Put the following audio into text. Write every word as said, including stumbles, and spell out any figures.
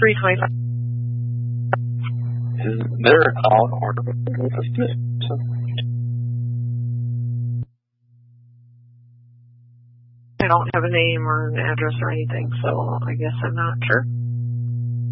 three twenty-five. Is there a call order? I don't have a name or an address or anything, so I guess I'm not sure.